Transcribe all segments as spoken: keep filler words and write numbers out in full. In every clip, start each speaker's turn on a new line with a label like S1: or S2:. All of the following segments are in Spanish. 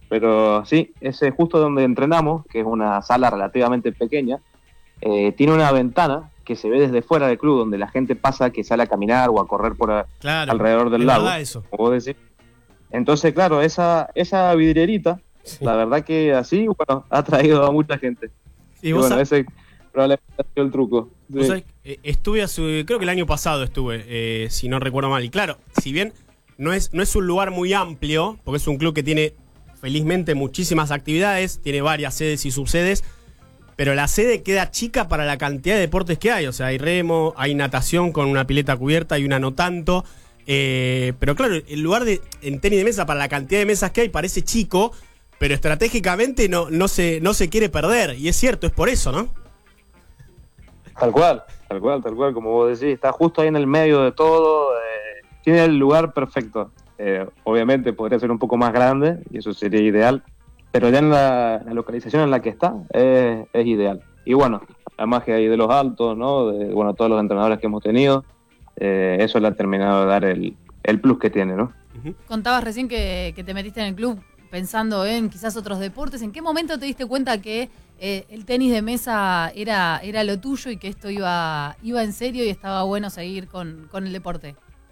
S1: Pero sí, ese justo donde entrenamos, que es una sala relativamente pequeña, eh, tiene una ventana que se ve desde fuera del club, donde la gente pasa, que sale a caminar o a correr por a,
S2: claro,
S1: alrededor del
S2: es
S1: lago,
S2: verdad eso.
S1: como vos decís. Entonces, claro, esa, esa vidrierita, sí, la verdad que así, bueno, ha traído a mucha gente.
S2: Y,
S1: y
S2: vos
S1: bueno, ese probablemente ha sido el truco. Sí.
S2: Vos sabés, eh, estuve hace, creo que el año pasado estuve, eh, si no recuerdo mal. Y claro, si bien no es, no es un lugar muy amplio, porque es un club que tiene felizmente muchísimas actividades, tiene varias sedes y subsedes, pero la sede queda chica para la cantidad de deportes que hay. O sea, hay remo, hay natación con una pileta cubierta y una no tanto. Eh, pero claro, el lugar de en tenis de mesa, para la cantidad de mesas que hay, parece chico, pero estratégicamente no, no, se, no se quiere perder. Y es cierto, es por eso, ¿no?
S1: Tal cual, tal cual, tal cual, como vos decís, está justo ahí en el medio de todo, eh, tiene el lugar perfecto. Eh, obviamente podría ser un poco más grande, y eso sería ideal, pero ya en la, la localización en la que está, eh, es ideal. Y bueno, la magia ahí de los altos, ¿no? De, bueno, todos los entrenadores que hemos tenido, eh, eso le ha terminado de dar el, el plus que tiene, ¿no?
S3: Contabas recién que, que te metiste en el club pensando en quizás otros deportes. ¿En qué momento te diste cuenta que eh, el tenis de mesa era, era lo tuyo y que esto iba, iba en serio y estaba bueno seguir con, con el deporte?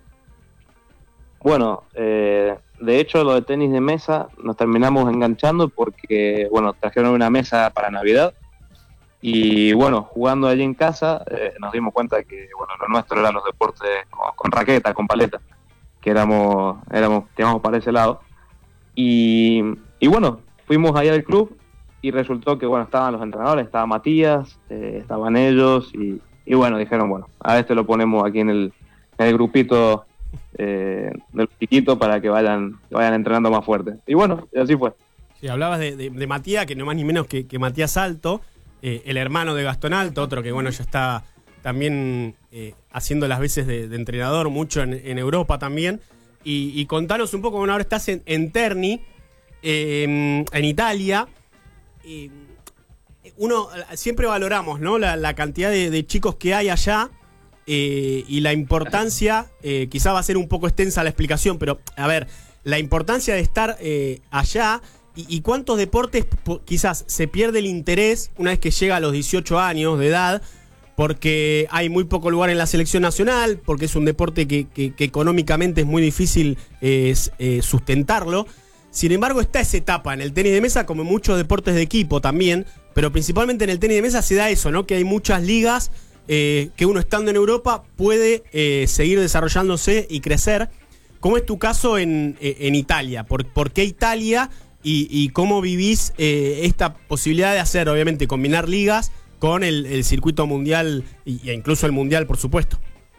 S1: Bueno, eh, de hecho lo de tenis de mesa nos terminamos enganchando porque, bueno, trajeron una mesa para Navidad y, bueno, jugando allí en casa eh, nos dimos cuenta que, bueno, lo nuestro eran los deportes con, con raqueta, con paleta, que éramos, éramos, teníamos para ese lado. Y, y bueno, fuimos allá al club y resultó que, bueno, estaban los entrenadores, estaba Matías, eh, estaban ellos y, y, bueno, dijeron, bueno, a este lo ponemos aquí en el, en el grupito eh, del chiquito para que vayan, que vayan entrenando más fuerte. Y bueno, y así fue.
S2: Sí, hablabas de, de, de Matías, que no más ni menos que, que Matías Alto, eh, el hermano de Gastón Alto, otro que, bueno, ya está también eh, haciendo las veces de, de entrenador, mucho en, en Europa también. Y, y contanos un poco, bueno, ahora estás en, en Terni, eh, en Italia. Eh, uno siempre valoramos, ¿no? La, la cantidad de, de chicos que hay allá eh, y la importancia, eh, quizá va a ser un poco extensa la explicación, pero a ver, la importancia de estar eh, allá y, y cuántos deportes quizás se pierde el interés una vez que llega a los dieciocho años de edad, porque hay muy poco lugar en la selección nacional, porque es un deporte que, que, que económicamente es muy difícil eh, eh, sustentarlo. Sin embargo, está esa etapa en el tenis de mesa, como en muchos deportes de equipo también, pero principalmente en el tenis de mesa se da eso, ¿no? Que hay muchas ligas eh, que uno estando en Europa puede eh, seguir desarrollándose y crecer. ¿Cómo es tu caso en, en Italia? ¿Por, por qué Italia? Y, y cómo vivís eh, esta posibilidad de hacer, obviamente, combinar ligas con el, el circuito mundial e incluso el mundial, por supuesto.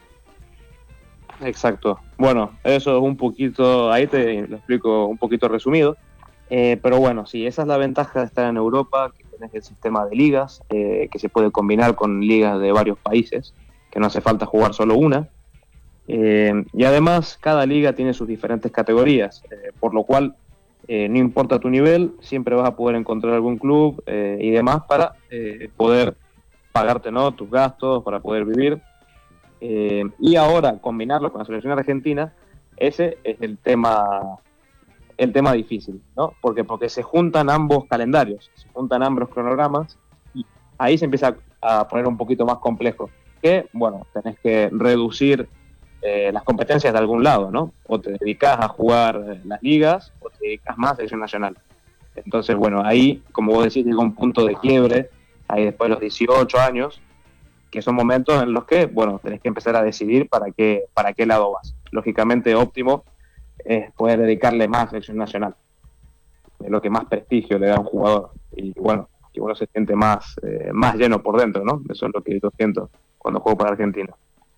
S1: Exacto. Bueno, eso es un poquito, ahí te lo explico un poquito resumido, eh, pero bueno, sí, esa es la ventaja de estar en Europa, que tenés el sistema de ligas, eh, que se puede combinar con ligas de varios países, que no hace falta jugar solo una, eh, y además cada liga tiene sus diferentes categorías, eh, por lo cual Eh, no importa tu nivel, siempre vas a poder encontrar algún club eh, y demás para eh, poder pagarte, ¿no?, tus gastos, para poder vivir. Eh, y ahora combinarlo con la selección argentina, ese es el tema, el tema difícil, ¿no? Porque, porque se juntan ambos calendarios, se juntan ambos cronogramas y ahí se empieza a, a poner un poquito más complejo. Que, bueno, tenés que reducir Eh, las competencias de algún lado, ¿no? O te dedicas a jugar eh, las ligas o te dedicas más a selección nacional. Entonces, bueno, ahí, como vos decís, llega un punto de quiebre, ahí después de los dieciocho años, que son momentos en los que, bueno, tenés que empezar a decidir para qué, para qué lado vas. Lógicamente, óptimo es poder dedicarle más a selección nacional, es lo que más prestigio le da a un jugador. Y bueno, que uno se siente más, eh, más lleno por dentro, ¿no? Eso es lo que yo siento cuando juego para Argentina.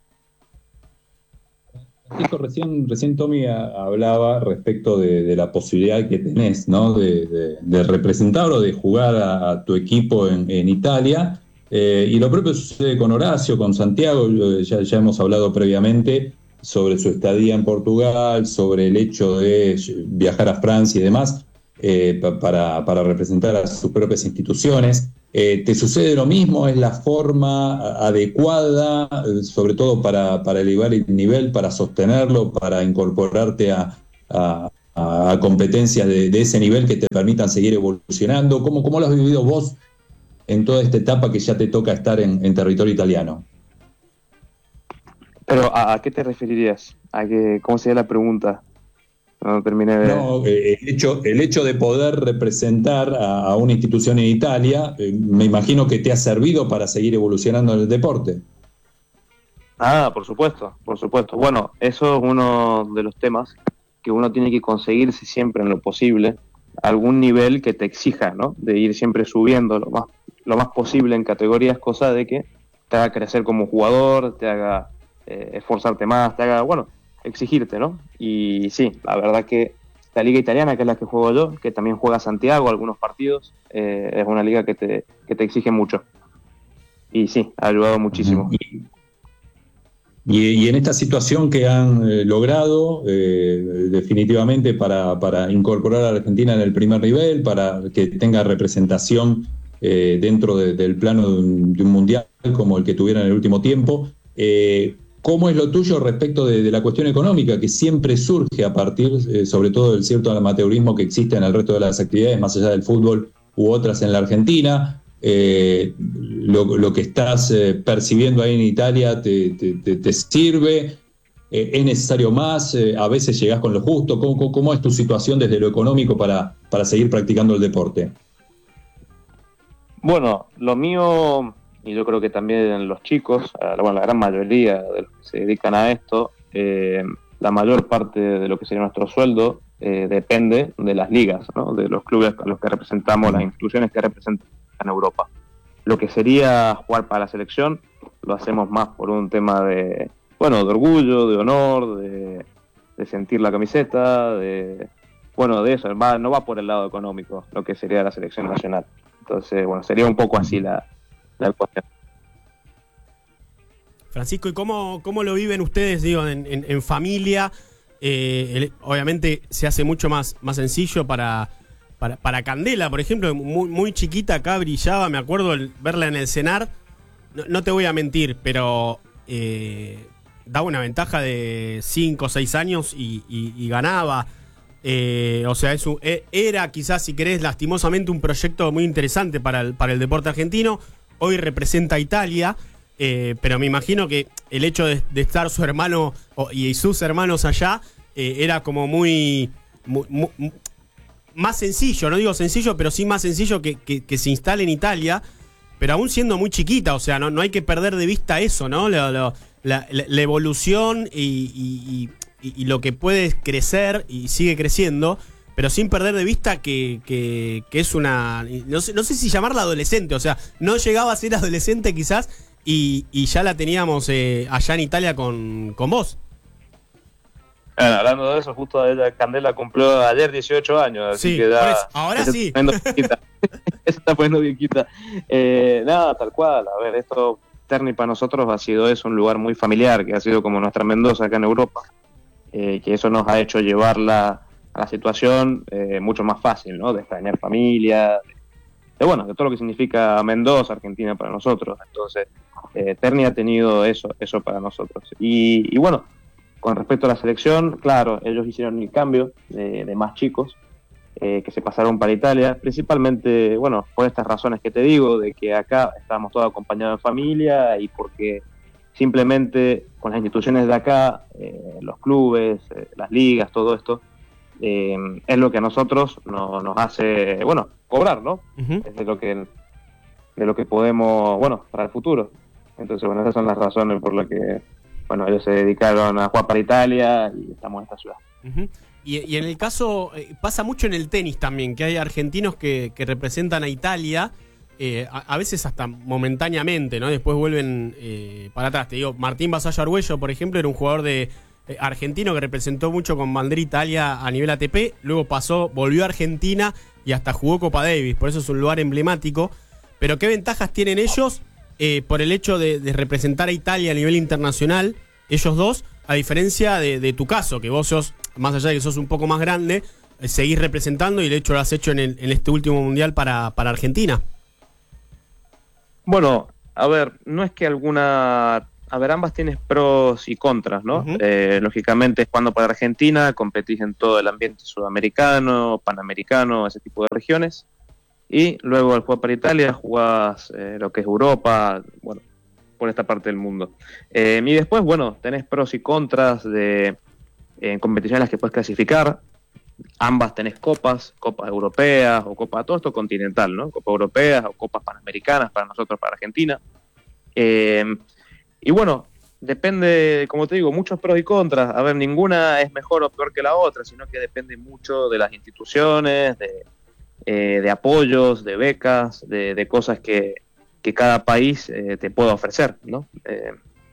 S4: Recién, recién Tommy hablaba respecto de, de la posibilidad que tenés, ¿no?, de, de, de representar o de jugar a, a tu equipo en, en Italia, eh, y lo propio sucede con Horacio, con Santiago. Ya, ya hemos hablado previamente sobre su estadía en Portugal, sobre el hecho de viajar a Francia y demás, eh, para, para representar a sus propias instituciones. Eh, ¿Te sucede lo mismo? ¿Es la forma adecuada, sobre todo para, para elevar el nivel, para sostenerlo, para incorporarte a, a, a, a competencias de, de ese nivel que te permitan seguir evolucionando? ¿Cómo, cómo lo has vivido vos en toda esta etapa que ya te toca estar en, en territorio italiano?
S1: Pero, ¿a, a qué te referirías? ¿A qué, ¿Cómo sería la pregunta? No terminé de...
S4: No, eh, el, hecho, el hecho de poder representar a, a una institución en Italia, eh, me imagino que te ha servido para seguir evolucionando en el deporte.
S1: Ah, por supuesto, por supuesto. Bueno, eso es uno de los temas que uno tiene que conseguirse siempre en lo posible, algún nivel que te exija, ¿no? De ir siempre subiendo lo más, lo más posible en categorías, cosa de que te haga crecer como jugador, te haga eh, esforzarte más, te haga, bueno, exigirte, ¿no? Y sí, la verdad que la liga italiana, que es la que juego yo, que también juega Santiago algunos partidos, eh, es una liga que te, que te exige mucho. Y sí, ha ayudado muchísimo.
S4: Y, y, y en esta situación que han eh, logrado eh, definitivamente para, para incorporar a Argentina en el primer nivel, para que tenga representación eh, dentro de, del plano de un, de un mundial como el que tuvieron en el último tiempo, eh, ¿cómo es lo tuyo respecto de, de la cuestión económica que siempre surge a partir, eh, sobre todo del cierto amateurismo que existe en el resto de las actividades, más allá del fútbol u otras en la Argentina? Eh, lo, lo que estás eh, percibiendo ahí en Italia te, te, te, te sirve, eh, es necesario más, eh, a veces llegás con lo justo. ¿Cómo, cómo, cómo es tu situación desde lo económico para, para seguir practicando el deporte?
S1: Bueno, lo mío, y yo creo que también los chicos, bueno, la gran mayoría de los que se dedican a esto, eh, la mayor parte de lo que sería nuestro sueldo eh, depende de las ligas, ¿no? De los clubes a los que representamos, las instituciones que representan en Europa. Lo que sería jugar para la selección lo hacemos más por un tema de, bueno, de orgullo, de honor, de, de sentir la camiseta, de, bueno, de eso, va, no va por el lado económico lo que sería la selección nacional. Entonces, bueno, sería un poco así la, la cuestión.
S2: Francisco, ¿y cómo, cómo lo viven ustedes, digo, en, en, en familia? Eh, el, obviamente se hace mucho más, más sencillo para, para, para Candela, por ejemplo, muy, muy chiquita acá brillaba, me acuerdo el, verla en el cenar, no, no te voy a mentir, pero eh, daba una ventaja de cinco o seis años y, y, y ganaba. Eh, o sea, es un, era quizás, si querés, lastimosamente un proyecto muy interesante para el, para el deporte argentino. Hoy representa a Italia, eh, pero me imagino que el hecho de, de estar su hermano o, y sus hermanos allá eh, era como muy, muy, muy más sencillo, no digo sencillo, pero sí más sencillo que, que, que se instale en Italia, pero aún siendo muy chiquita. O sea, no, no hay que perder de vista eso, ¿no? La, la, la, la evolución y, y, y, y lo que puede crecer y sigue creciendo, pero sin perder de vista que, que, que es una... No sé, no sé si llamarla adolescente, o sea, no llegaba a ser adolescente quizás y, y ya la teníamos eh, allá en Italia con, con vos.
S1: Bueno, hablando de eso, justo ella, Candela cumplió ayer dieciocho años, así
S2: Sí,
S1: que ya...
S2: eso, ahora
S1: se
S2: sí.
S1: está poniendo viejita. Se está poniendo viejita. Eh, nada, tal cual. A ver, esto, Terni para nosotros ha sido eso, un lugar muy familiar, que ha sido como nuestra Mendoza acá en Europa, eh, que eso nos ha hecho llevarla a la situación eh, mucho más fácil, ¿no? De extrañar familia, de, de, bueno, de todo lo que significa Mendoza, Argentina para nosotros. Entonces, eh, Terni ha tenido eso, eso para nosotros. Y, y bueno, con respecto a la selección, claro, ellos hicieron el cambio de, de más chicos eh, que se pasaron para Italia, principalmente, bueno, por estas razones que te digo, de que acá estábamos todos acompañados en familia y porque simplemente con las instituciones de acá, eh, los clubes, eh, las ligas, todo esto, eh, es lo que a nosotros no, nos hace, bueno, cobrar, ¿no? Uh-huh. Es de lo que de lo que podemos, bueno, para el futuro. Entonces, bueno, esas son las razones por las que, bueno, ellos se dedicaron a jugar para Italia y estamos en esta ciudad.
S2: Uh-huh. Y, y en el caso, eh, pasa mucho en el tenis también, que hay argentinos que, que representan a Italia, eh, a, a veces hasta momentáneamente, ¿no? Después vuelven eh, para atrás. Te digo, Martín Vasallo Argüello, por ejemplo, era un jugador de eh, argentino que representó mucho con bandera Italia a nivel A T P, luego pasó, volvió a Argentina y hasta jugó Copa Davis, por eso es un lugar emblemático. Pero ¿qué ventajas tienen ellos eh, por el hecho de, de representar a Italia a nivel internacional, ellos dos, a diferencia de, de tu caso, que vos sos, más allá de que sos un poco más grande, eh, seguís representando y de hecho lo has hecho en, el, en este último mundial para, para Argentina?
S1: Bueno, a ver, no es que alguna a ver, ambas tienes pros y contras, ¿no?
S2: Uh-huh.
S1: Eh, lógicamente, jugando para Argentina, competís en todo el ambiente sudamericano, panamericano, ese tipo de regiones. Y luego al jugar para Italia, jugás eh, lo que es Europa, bueno, por esta parte del mundo. Eh, y después, bueno, tenés pros y contras de eh, competiciones en las que puedes clasificar. Ambas tenés copas, copas europeas o copas, todo esto continental, ¿no? Copas europeas o copas panamericanas para nosotros, para Argentina. Eh, y bueno, depende, como te digo, muchos pros y contras. A ver, ninguna es mejor o peor que la otra, sino que depende mucho de las instituciones, de, eh, de apoyos, de becas, de, de cosas que, que cada país eh, te pueda ofrecer, ¿no? Eh,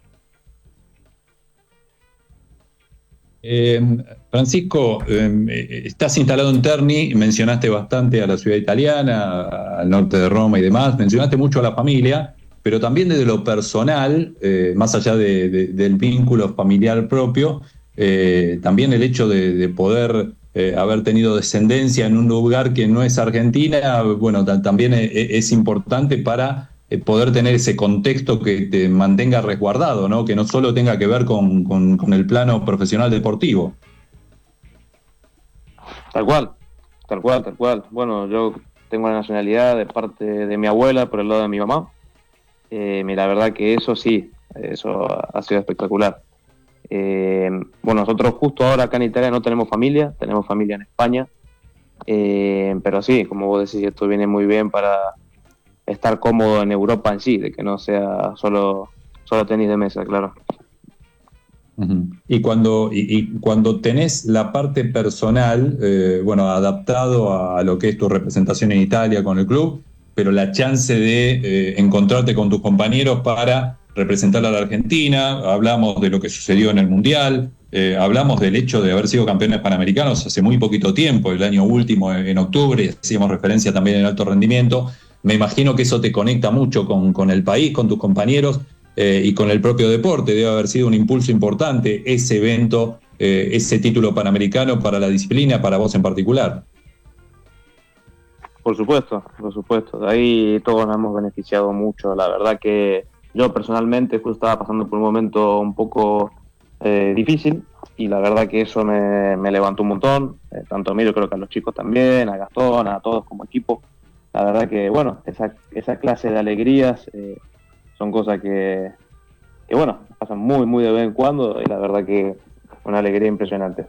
S4: Eh, Francisco, eh, estás instalado en Terni, mencionaste bastante a la ciudad italiana, al norte de Roma y demás, mencionaste mucho a la familia, pero también desde lo personal, eh, más allá de, de, del vínculo familiar propio, eh, también el hecho de, de poder eh, haber tenido descendencia en un lugar que no es Argentina, bueno, t- también es, es importante para eh, poder tener ese contexto que te mantenga resguardado, ¿no? Que no solo tenga que ver con, con, con el plano profesional deportivo.
S1: Tal cual, tal cual, tal cual. Bueno, yo tengo la nacionalidad de parte de mi abuela por el lado de mi mamá. Eh, y la verdad que eso sí, eso ha sido espectacular. Eh, bueno, nosotros justo ahora acá en Italia no tenemos familia, tenemos familia en España. Eh, pero sí, como vos decís, esto viene muy bien para estar cómodo en Europa en sí, de que no sea solo, solo tenis de mesa, claro.
S4: Uh-huh. Y cuando y, y cuando tenés la parte personal, eh, bueno, adaptado a, a lo que es tu representación en Italia con el club, pero la chance de eh, encontrarte con tus compañeros para representar a la Argentina, hablamos de lo que sucedió en el Mundial, eh, hablamos del hecho de haber sido campeones panamericanos hace muy poquito tiempo, el año último en octubre, hacíamos referencia también en alto rendimiento. Me imagino que eso te conecta mucho con, con el país, con tus compañeros. Eh, y con el propio deporte. Debe haber sido un impulso importante ese evento, eh, ese título panamericano para la disciplina, para vos en particular.
S1: Por supuesto, por supuesto. De ahí todos nos hemos beneficiado mucho. La verdad que yo personalmente justo estaba pasando por un momento un poco eh, difícil y la verdad que eso me, me levantó un montón. Eh, tanto a mí, yo creo que a los chicos también, a Gastón, a todos como equipo. La verdad que, bueno, esa, esa clase de alegrías eh, son cosas que, que, bueno, pasan muy, muy de vez en cuando y la verdad que una alegría impresionante.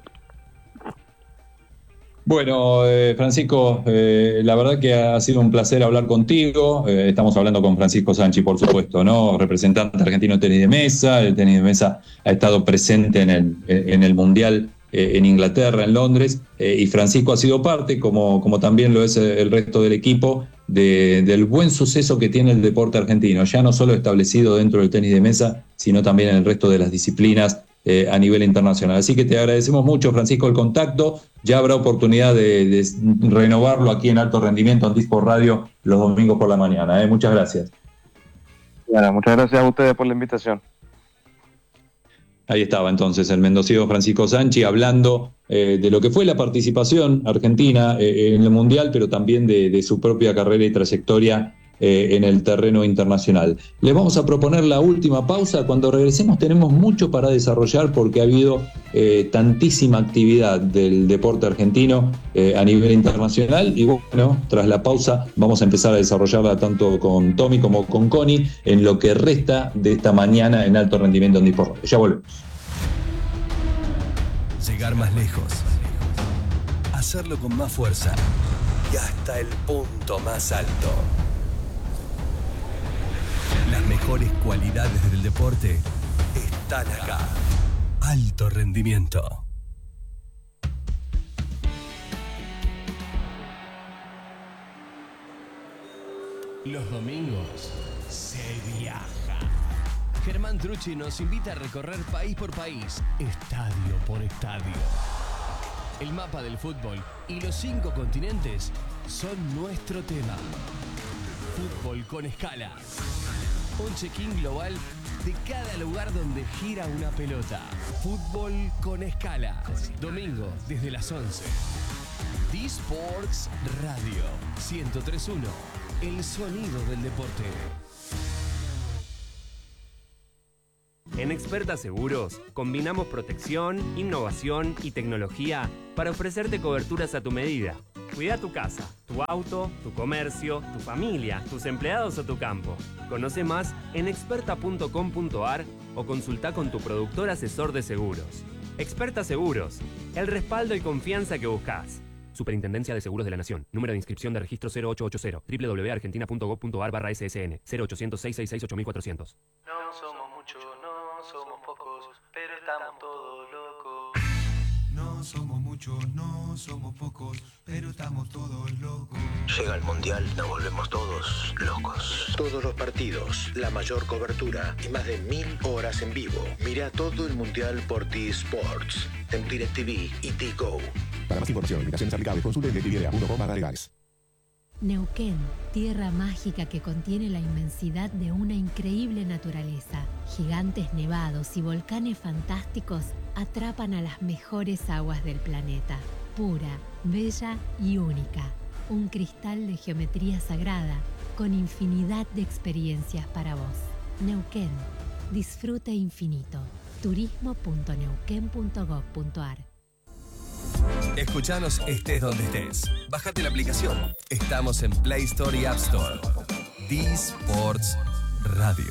S4: Bueno, eh, Francisco, eh, la verdad que ha sido un placer hablar contigo. Eh, estamos hablando con Francisco Sanchi, por supuesto, ¿no? Representante argentino de tenis de mesa. El tenis de mesa ha estado presente en el, en el Mundial eh, en Inglaterra, en Londres, eh, y Francisco ha sido parte, como, como también lo es el resto del equipo, de, del buen suceso que tiene el deporte argentino, ya no solo establecido dentro del tenis de mesa, sino también en el resto de las disciplinas eh, a nivel internacional. Así que te agradecemos mucho, Francisco, el contacto. Ya habrá oportunidad de, de renovarlo aquí en Alto Rendimiento, en Dispo Radio, los domingos por la mañana. ¿eh? Muchas gracias.
S1: Bueno, muchas gracias a ustedes por la invitación.
S4: Ahí estaba entonces el mendocino Francisco Sanchi hablando eh, de lo que fue la participación argentina eh, en el Mundial, pero también de, de su propia carrera y trayectoria eh, en el terreno internacional. Les vamos a proponer la última pausa. Cuando regresemos tenemos mucho para desarrollar porque ha habido eh, tantísima actividad del deporte argentino eh, a nivel internacional y bueno, tras la pausa vamos a empezar a desarrollarla tanto con Tommy como con Connie en lo que resta de esta mañana en Alto Rendimiento en Dispo Radio. Ya volvemos.
S5: Llegar más lejos, hacerlo con más fuerza y hasta el punto más alto. Las mejores cualidades del deporte están acá. Alto Rendimiento.
S6: Los domingos se viaja. Germán Trucci nos invita a recorrer país por país, estadio por estadio. El mapa del fútbol y los cinco continentes son nuestro tema. Fútbol con escala. Un check-in global de cada lugar donde gira una pelota. Fútbol con escala. Domingo desde las once. D-Sports Radio ciento tres punto uno. El sonido del deporte.
S7: En Experta Seguros, combinamos protección, innovación y tecnología para ofrecerte coberturas a tu medida. Cuida tu casa, tu auto, tu comercio, tu familia, tus empleados o tu campo. Conoce más en experta punto com punto a r o consulta con tu productor asesor de seguros. Experta Seguros, el respaldo y confianza que buscas. Superintendencia de Seguros de la Nación. Número de inscripción de registro cero ocho ocho cero. doble u doble u doble u punto argentina punto gov punto a r barra S S N. cero ochocientos, seiscientos sesenta y seis, ocho mil cuatrocientos.
S8: No somos muchos, no somos pocos, pero estamos todos locos.
S9: No somos muchos, no somos pocos, pero estamos todos locos.
S10: Llega el Mundial, nos volvemos todos locos. Todos los partidos, la mayor cobertura y más de mil horas en vivo. Mira todo el Mundial por T-Sports, en DirecTV y T-Go.
S11: Para más información, limitaciones aplicables, consulte directv punto com barra legales.
S12: Neuquén, tierra mágica que contiene la inmensidad de una increíble naturaleza. Gigantes nevados y volcanes fantásticos atrapan a las mejores aguas del planeta. Pura, bella y única. Un cristal de geometría sagrada con infinidad de experiencias para vos. Neuquén, disfrute infinito. turismo punto neuquén punto gov punto a r.
S5: Escuchanos estés donde estés. Bájate la aplicación. Estamos en Play Store y App Store. D-Sports Radio.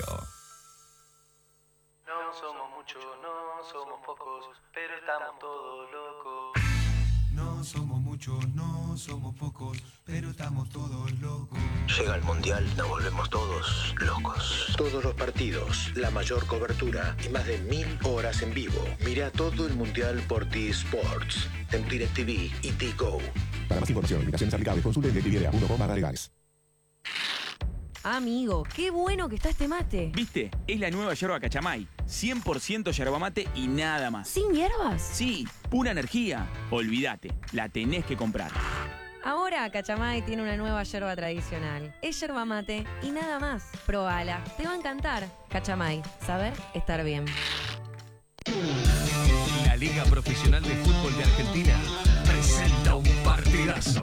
S8: No somos muchos, no somos pocos, pero estamos todos locos.
S9: No somos muchos, no somos pocos, pero estamos todos locos.
S10: Llega el Mundial, nos volvemos todos locos. Todos los partidos, la mayor cobertura y más de mil horas en vivo. Mira todo el Mundial por T-Sports, en DirecTV y T-Go.
S11: Para más información, limitaciones aplicables, consulte directv punto com barra legales.
S13: Amigo, qué bueno que está este mate.
S14: ¿Viste? Es la nueva yerba Cachamay. cien por ciento yerba mate y nada más.
S13: ¿Sin hierbas?
S14: Sí, pura energía. Olvídate, la tenés que comprar.
S13: Ahora Cachamay tiene una nueva yerba tradicional. Es yerba mate y nada más. Probala, te va a encantar. Cachamay, saber estar bien.
S6: La Liga Profesional de Fútbol de Argentina presenta un partidazo.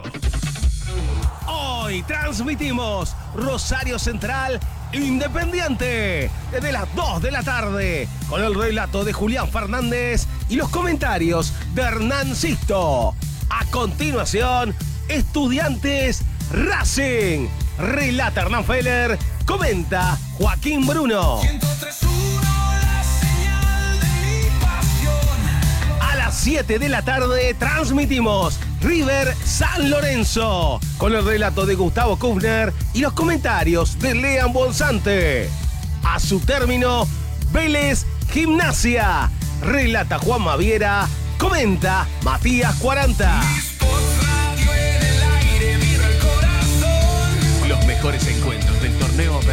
S15: Hoy transmitimos Rosario Central Independiente desde las dos de la tarde con el relato de Julián Fernández y los comentarios de Hernán Sisto. A continuación, Estudiantes Racing. Relata Hernán Feller, comenta Joaquín Bruno. A las siete de la tarde transmitimos River San Lorenzo con el relato de Gustavo Kufner y los comentarios de Lean Bolsante. A su término, Vélez Gimnasia. Relata Juan Maviera, comenta Matías cuarenta.
S6: Los mejores encuentros del torneo